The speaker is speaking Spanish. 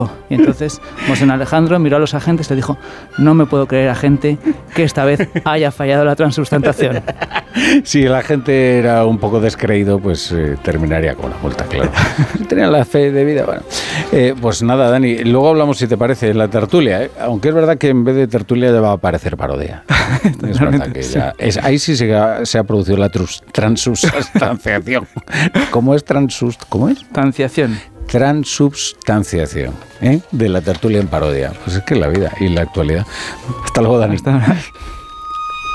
Y entonces Mosén Alejandro miró a los agentes y le dijo: no me puedo creer, agente, que esta vez haya fallado la transubstantación. Si el agente era un poco descreído, pues terminaría con la multa, claro. Tenía la fe de vida. Bueno, pues nada, Dani, luego hablamos, si te parece, en la tertulia, aunque es verdad que en vez de tertulia ya va a aparecer parodia. Es verdad que ya ahí sí se ha producido la transubstanciación. ¿Cómo es ¿Cómo es? Transubstanciación, de la tertulia en parodia. Pues es que es la vida y la actualidad. Hasta luego, Dani. Hasta ahora.